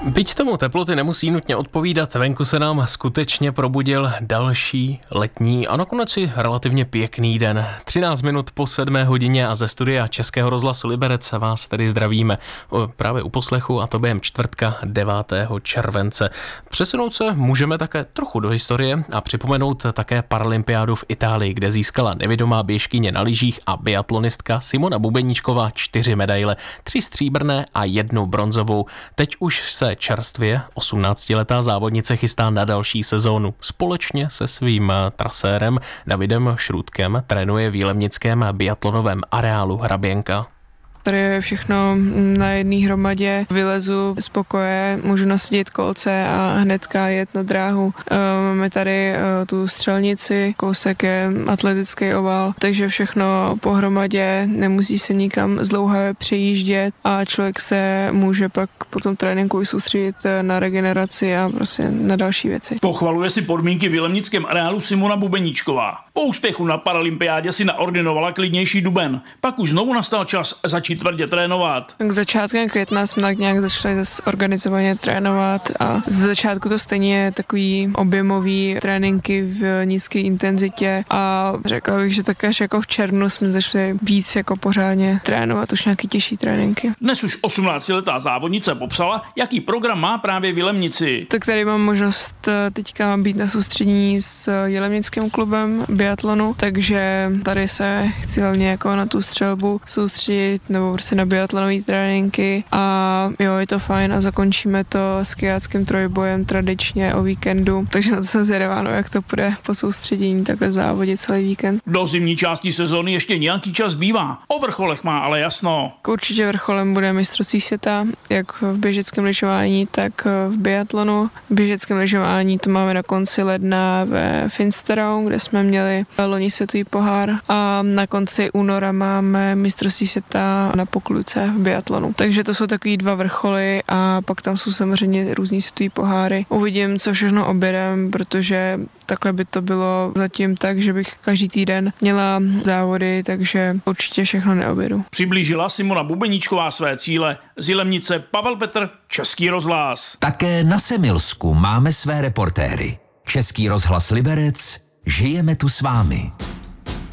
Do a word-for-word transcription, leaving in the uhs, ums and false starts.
Byť tomu teploty nemusí nutně odpovídat, venku se nám skutečně probudil další letní a nakonec i relativně pěkný den. třináct minut po sedmé hodině a ze studia Českého rozhlasu Liberec vás tedy zdravíme právě u poslechu, a to během čtvrtka devátého července. Přesunout se můžeme také trochu do historie a připomenout také paralympiádu v Itálii, kde získala nevidomá běžkyně na lyžích a biatlonistka Simona Bubeníčková čtyři medaile, tři stříbrné a jednu bronzovou. Teď už se čerstvě osmnáctiletá závodnice chystá na další sezónu. Společně se svým trasérem Davidem Šrůdkem trénuje v jilemnickém biatlonovém areálu Hraběnka. Tady je všechno na jedné hromadě, vylezu z pokoje, můžu nasadit kolce a hnedka jet na dráhu. Máme tady tu střelnici, kousek je atletický oval, takže všechno pohromadě, nemusí se nikam zdlouhavě přejíždět a člověk se může pak po tom tréninku soustředit na regeneraci a prostě na další věci. Pochvaluje si podmínky v jilemnickém areálu Simona Bubeníčková. Po úspěchu na paralympiádě si naordinovala klidnější duben. Pak už znovu nastal čas začít tvrdě trénovat. Tak začátkem května jsme tak nějak začali zase organizovaně trénovat a z začátku to stejně je takový objemový tréninky v nízké intenzitě a řekla bych, že tak až jako v červnu jsme začali víc jako pořádně trénovat, už nějaký těžší tréninky. Dnes už osmnáctiletá závodnice popsala, jaký program má právě v Jilemnici. Tak tady mám možnost teďka být na soustředění s jilemnickým klubem biatlonu, takže tady se chci hlavně jako na tu střelbu soustředit nebo prostě na biatlonové tréninky a jo, je to fajn a zakončíme to s kajáckým trojbojem tradičně o víkendu, takže na to jsem zvědavá, no, jak to půjde po soustředění takhle závodit celý víkend. Do zimní části sezóny ještě nějaký čas bývá. O vrcholech má ale jasno. Určitě vrcholem bude mistrovství světa, jak v běžeckém lyžování, tak v biatlonu. V běžeckém lyžování to máme na konci ledna ve Finsterau, kde jsme měli loni světový pohár a na konci února máme mistrovství světa na Pokluce v biatlonu. Takže to jsou takový dva vrcholy a pak tam jsou samozřejmě různý světový poháry. Uvidím, co všechno objedem, protože takhle by to bylo zatím tak, že bych každý týden měla závody, takže určitě všechno neobjedu. Přiblížila Simona Bubeníčková své cíle. Z Jilemnice Pavel Petr, Český rozhlas. Také na Semilsku máme své reportéry. Český rozhlas Liberec, žijeme tu s vámi.